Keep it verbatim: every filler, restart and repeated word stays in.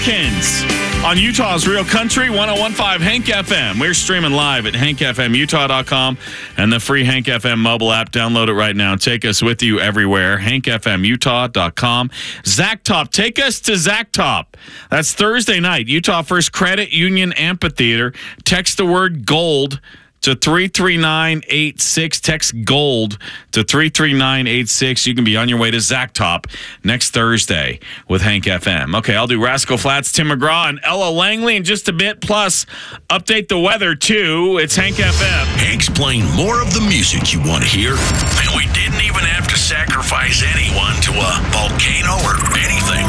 Hawkins on Utah's Real Country, one oh one point five Hank F M. We're streaming live at hank f m utah dot com and the free Hank F M mobile app. Download it right now. Take us with you everywhere. hank f m utah dot com. Zach Top. Take us to Zach Top. That's Thursday night. Utah First Credit Union Amphitheater. Text the word GOLD to three three nine eight six. Text GOLD to three three nine eight six. You can be on your way to Zach Top next Thursday with Hank F M. Okay, I'll do Rascal Flatts, Tim McGraw, and Ella Langley in just a bit. Plus, update the weather, too. It's Hank F M. Hank's playing more of the music you want to hear. And we didn't even have to sacrifice anyone to a volcano or anything.